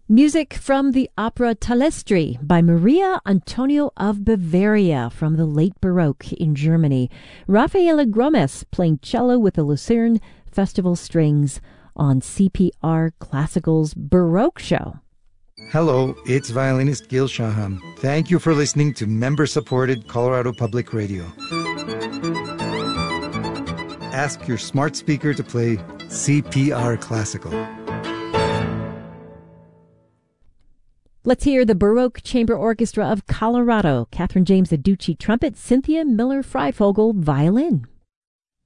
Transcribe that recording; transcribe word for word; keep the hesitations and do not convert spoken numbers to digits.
Music from the opera Talestri by Maria Antonio of Bavaria from the late Baroque in Germany. Rafaela Gromes playing cello with the Lucerne Festival Strings on C P R Classical's Baroque Show. Hello, it's violinist Gil Shaham. Thank you for listening to member-supported Colorado Public Radio. Ask your smart speaker to play C P R Classical. Let's hear the Baroque Chamber Orchestra of Colorado. Catherine James Aducci trumpet, Cynthia Miller-Freifogel violin.